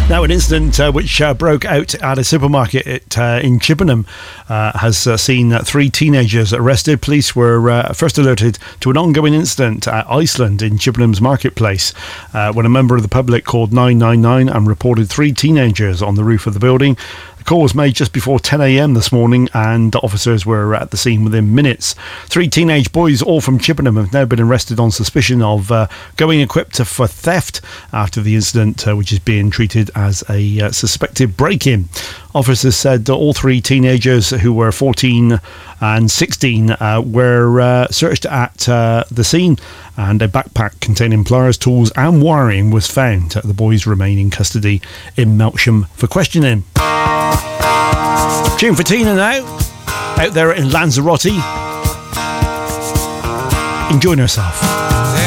Now, an incident which broke out at a supermarket in Chippenham has seen 3 teenagers arrested. Police were first alerted to an ongoing incident at Iceland in Chippenham's marketplace when a member of the public called 999 and reported 3 teenagers on the roof of the building. The call was made just before 10 a.m. this morning, and officers were at the scene within minutes. 3 teenage boys, all from Chippenham, have now been arrested on suspicion of going equipped for theft after the incident, which is being treated as a suspected break-in. Officers said all 3 teenagers, who were 14 and 16, were searched at the scene, and a backpack containing pliers, tools and wiring was found. The boys remain in custody in Melksham for questioning. Tune for Tina now, out there in Lanzarote, enjoying herself.